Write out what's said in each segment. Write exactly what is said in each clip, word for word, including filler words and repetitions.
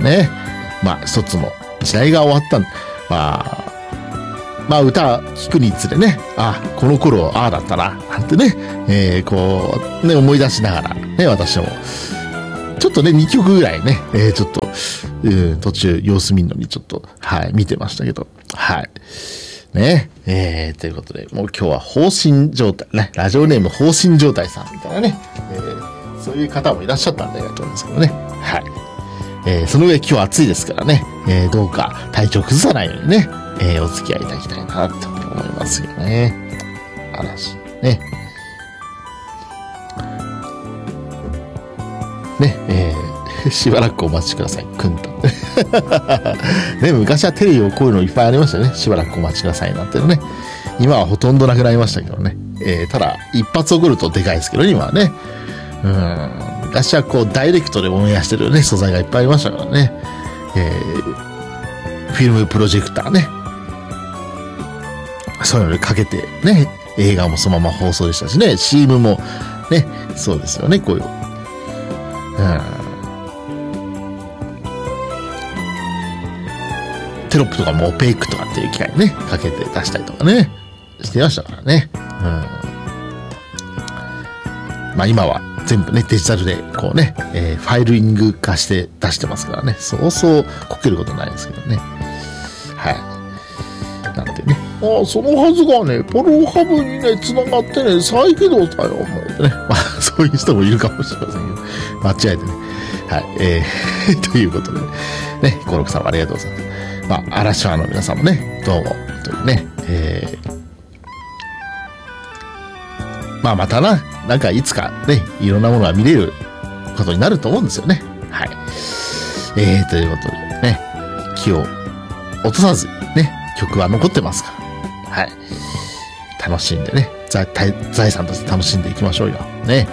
ね。まあ、一つの時代が終わったん、まあ、まあ、歌聴くにつれね、あ、この頃、ああだったな、なんてね、えー、こう、ね、思い出しながら、ね、私も、ちょっとね、にきょくぐらいね、えー、ちょっと、うん、途中、様子見るのにちょっと、はい、見てましたけど、はい。ね、えー、ということで、もう今日は放心状態、ね、ラジオネーム放心状態さんみたいなね、えー、そういう方もいらっしゃったんだと思うんですけどね、はい。えー、その上今日暑いですからね、えー、どうか体調崩さないようにね、えー、お付き合いいただきたいなと思いますよね。嵐、ね。ね、えー、しばらくお待ちください。くんと。ね、昔はテレビをこういうのいっぱいありましたよね。しばらくお待ちくださいなんてのね。今はほとんどなくなりましたけどね。えー、ただ、一発起こるとでかいですけど、今はね。うん。昔はこう、ダイレクトでオンエアしてるね、素材がいっぱいありましたからね。えー、フィルムプロジェクターね。そういうのでかけてね、映画もそのまま放送でしたしね、シーエム もね、そうですよね、こういう。うん、テロップとかもオペイクとかっていう機械ね、かけて出したりとかね、してましたからね。うん、まあ今は全部ね、デジタルでこうね、えー、ファイリング化して出してますからね、そうそうこけることないですけどね。はい。なんてね。ああ、そのはずがね、ポロハブにね、繋がってね、再起動だよ、思うてね。まあ、そういう人もいるかもしれませんけど、間違えてね。はい、えー、ということで、ね、コロクさんありがとうございます。まあ、嵐ファンの皆さんもね、どうも、というね、えー、まあ、またな、なんかいつかね、いろんなものが見れることになると思うんですよね。はい。えー、ということでね、気を落とさずね、曲は残ってますから。はい。楽しんでね、財、財産として楽しんでいきましょうよ。ね。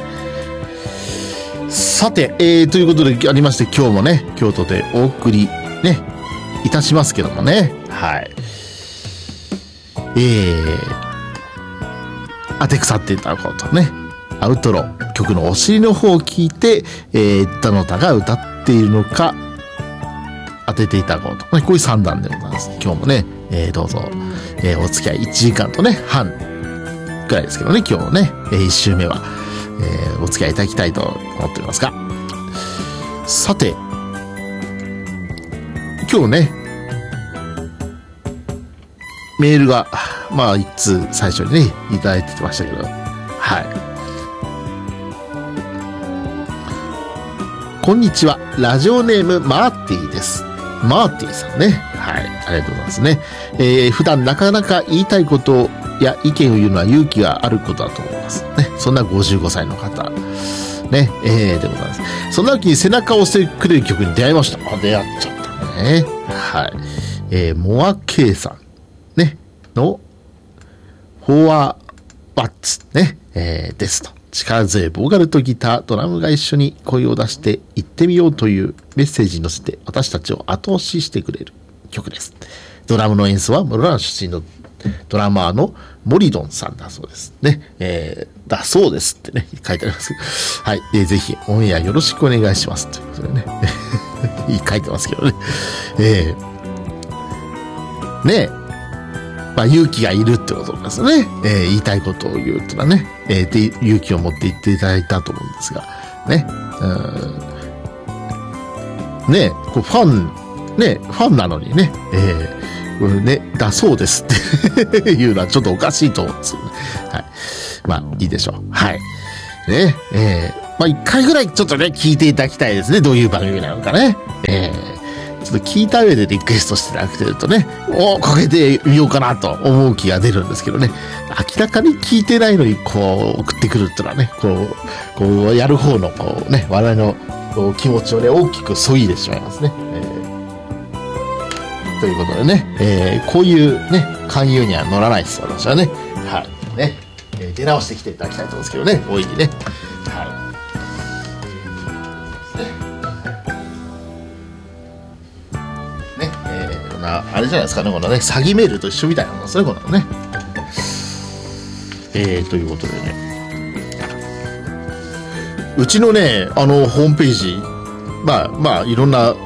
さて、えー、ということでありまして、今日もね、京都でお送りね、いたしますけどもね。はい。えー、当て腐っていただこうとね。アウトロ曲のお尻の方を聞いて、えー、どなたが歌っているのか、当てていただこうと。ね、こういうさんだんでございます。今日もね、えー、どうぞ、えー、お付き合いいちじかんとね、半くらいですけどね、今日もね、えー、いち週目は、えー、お付き合いいただきたいと思っておりますが。さて、今日ね、メールが、まあ、一通最初にね、いただいてましたけど、はい。こんにちは。ラジオネームマーティーです。マーティーさんね。はい。ありがとうございますね。えー、普段なかなか言いたいことや意見を言うのは勇気があることだと思います。ね。そんなごじゅうごさいの方。ね。えー、でございます。そんな時に背中を押してくれる曲に出会いました。あ、出会っちゃったね。はい。えー、モアケイさん。ね。の、フォアワッツ。ね。えー、ですと。力強いボーカルとギター、ドラムが一緒に声を出して行ってみようというメッセージに乗せて私たちを後押ししてくれる曲です。ドラムの演奏は室蘭出身のドラマーのモリドンさんだそうですね。えー、だそうですってね、書いてあります。はい。えー、ぜひオンエアよろしくお願いします。ということでね。書いてますけどね。えー、ねえ。まあ、勇気がいるってことですね。えー、言いたいことを言うってのはね、えー、で勇気を持って言っていただいたと思うんですが、ね、うん、ね、こうファン、ね、ファンなのにね、えー、これね、だそうですっていうのはちょっとおかしいと思うんですよね。はい。まあ、いいでしょう。はい。ね、えー、まあ、一回ぐらいちょっとね、聞いていただきたいですね。どういう番組なのかね。えーちょっと聞いた上でリクエストしていただくとね、おかけてみようかなと思う気が出るんですけどね、明らかに聞いてないのにこう送ってくるっていうのはね、こう、こうやる方のこうね、我々のこう気持ちをね、大きくそぎでしまいますね。えー、ということでね、えー、こういうね、勧誘には乗らないです、私はね。はい。ね、えー、出直してきていただきたいと思うんですけどね、大いにね。はい。あれじゃないですかね、このね、詐欺メールと一緒みたいなものですね、このね。えー、ということでね。うちのね、あの、ホームページ、まあ、まあ、いろんな